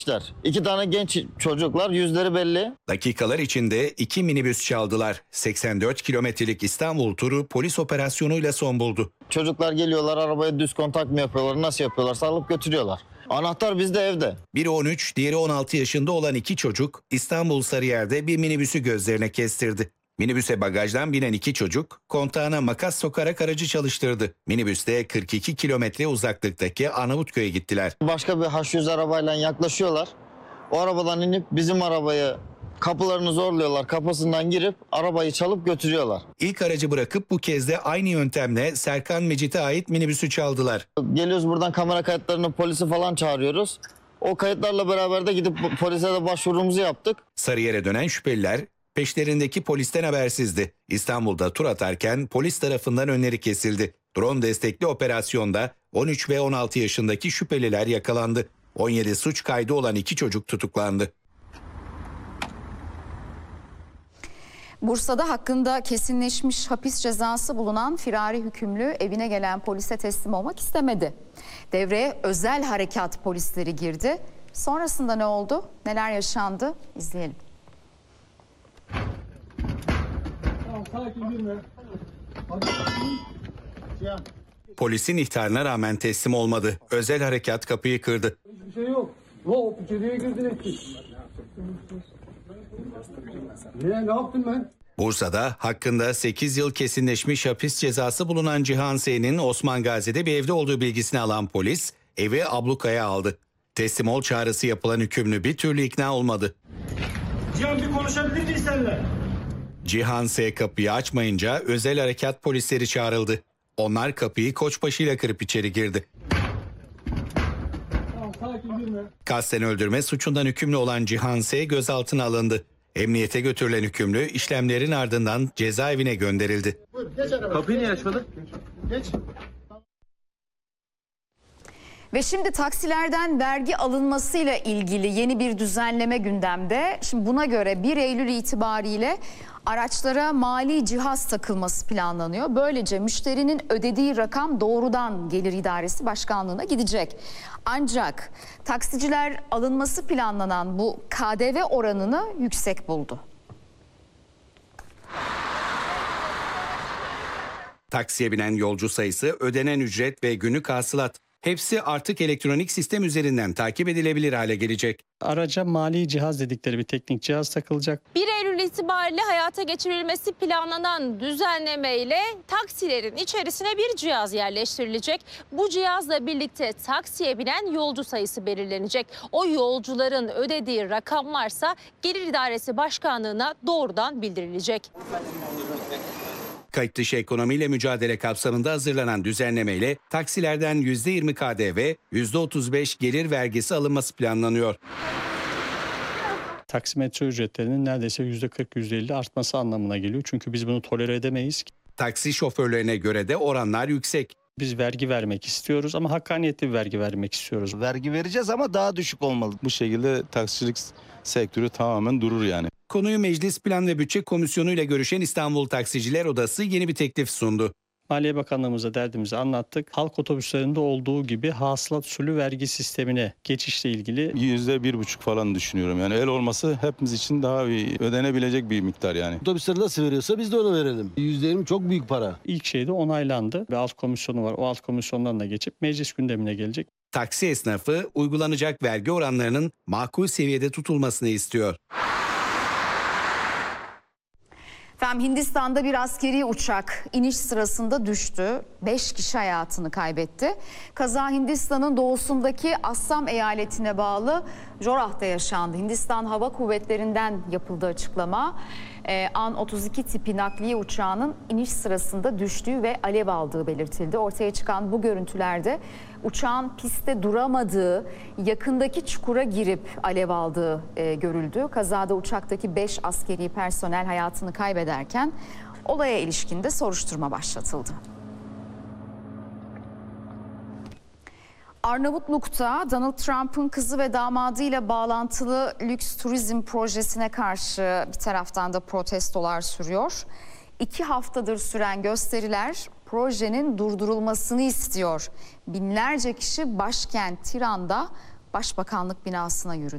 İki tane genç çocuklar, yüzleri belli. Dakikalar içinde 2 minibüs çaldılar. 84 kilometrelik İstanbul turu polis operasyonuyla son buldu. Çocuklar geliyorlar, arabaya düz kontak mı yapıyorlar, nasıl yapıyorlarsa alıp götürüyorlar. Anahtar bizde, evde. Biri 13, diğeri 16 yaşında olan iki çocuk İstanbul Sarıyer'de bir minibüsü gözlerine kestirdi. Minibüse bagajdan binen iki çocuk kontağına makas sokarak aracı çalıştırdı. Minibüste 42 kilometre uzaklıktaki Arnavutköy'e gittiler. Başka bir H100 arabayla yaklaşıyorlar. O arabadan inip bizim arabayı kapılarını zorluyorlar. Kapısından girip arabayı çalıp götürüyorlar. İlk aracı bırakıp bu kez de aynı yöntemle Serkan Mecit'e ait minibüsü çaldılar. Geliyoruz buradan, kamera kayıtlarını, polisi falan çağırıyoruz. O kayıtlarla beraber de gidip polise de başvurumuzu yaptık. Sarıyer'e dönen şüpheliler peşlerindeki polisten habersizdi. İstanbul'da tur atarken polis tarafından önleri kesildi. Drone destekli operasyonda 13 ve 16 yaşındaki şüpheliler yakalandı. 17 suç kaydı olan iki çocuk tutuklandı. Bursa'da hakkında kesinleşmiş hapis cezası bulunan firari hükümlü evine gelen polise teslim olmak istemedi. Devreye özel harekat polisleri girdi. Sonrasında ne oldu? Neler yaşandı? İzleyelim. Polisin ihtarına rağmen teslim olmadı. Özel harekat kapıyı kırdı. Hiçbir şey yok. Hop içeriye girdin ettin. Ne yaptım ben? Bursa'da hakkında 8 yıl kesinleşmiş hapis cezası bulunan Cihan S'nin Osman Gazi'de bir evde olduğu bilgisini alan polis evi ablukaya aldı. Teslim ol çağrısı yapılan hükümlü bir türlü ikna olmadı. Cihan, bir konuşabilir miyiz seninle? Cihan S kapıyı açmayınca özel harekat polisleri çağrıldı. Onlar kapıyı koçbaşıyla kırıp içeri girdi. Kasten öldürme suçundan hükümlü olan Cihan S gözaltına alındı. Emniyete götürülen hükümlü işlemlerin ardından cezaevine gönderildi. Kapıyı niye açmadın? Geç. Ve şimdi taksilerden vergi alınmasıyla ilgili yeni bir düzenleme gündemde. Şimdi buna göre 1 Eylül itibariyle araçlara mali cihaz takılması planlanıyor. Böylece müşterinin ödediği rakam doğrudan Gelir İdaresi Başkanlığı'na gidecek. Ancak taksiciler alınması planlanan bu KDV oranını yüksek buldu. Taksiye binen yolcu sayısı, ödenen ücret ve günlük hasılat hepsi artık elektronik sistem üzerinden takip edilebilir hale gelecek. Araca mali cihaz dedikleri bir teknik cihaz takılacak. 1 Eylül itibariyle hayata geçirilmesi planlanan düzenlemeyle taksilerin içerisine bir cihaz yerleştirilecek. Bu cihazla birlikte taksiye binen yolcu sayısı belirlenecek. O yolcuların ödediği rakamlarsa Gelir İdaresi Başkanlığı'na doğrudan bildirilecek. Kayıt dışı ekonomiyle mücadele kapsamında hazırlanan düzenlemeyle taksilerden %20 KDV, %35 gelir vergisi alınması planlanıyor. Taksimetre ücretlerinin neredeyse %40-%50 artması anlamına geliyor. Çünkü biz bunu tolere edemeyiz. Taksi şoförlerine göre de oranlar yüksek. Biz vergi vermek istiyoruz ama hakkaniyetli bir vergi vermek istiyoruz. Vergi vereceğiz ama daha düşük olmalı. Bu şekilde taksicilik sektörü tamamen durur yani. Konuyu Meclis Plan ve Bütçe Komisyonu ile görüşen İstanbul Taksiciler Odası yeni bir teklif sundu. Maliye Bakanlığımıza derdimizi anlattık. Halk otobüslerinde olduğu gibi hasılat usulü vergi sistemine geçişle ilgili %1,5 falan düşünüyorum. Yani el olması hepimiz için daha ödenebilecek bir miktar yani. Otobüsleri nasıl veriyorsa biz de onu verelim. %20 çok büyük para. ilk şeyde onaylandı ve alt komisyonu var. O alt komisyondan da geçip meclis gündemine gelecek. Taksi esnafı uygulanacak vergi oranlarının makul seviyede tutulmasını istiyor. Efendim, Hindistan'da bir askeri uçak iniş sırasında düştü. 5 kişi hayatını kaybetti. Kaza Hindistan'ın doğusundaki Assam eyaletine bağlı Jorah'ta yaşandı. Hindistan Hava Kuvvetleri'nden yapıldı açıklama. An-32 tipi nakliye uçağının iniş sırasında düştüğü ve alev aldığı belirtildi. Ortaya çıkan bu görüntülerde uçağın pistte duramadığı, yakındaki çukura girip alev aldığı görüldü. Kazada uçaktaki 5 askeri personel hayatını kaybederken olaya ilişkin de soruşturma başlatıldı. Arnavutluk'ta Donald Trump'ın kızı ve damadıyla bağlantılı lüks turizm projesine karşı bir taraftan da protestolar sürüyor. 2 haftadır süren gösteriler projenin durdurulmasını istiyor. Binlerce kişi başkent Tiran'da Başbakanlık binasına yürüdü.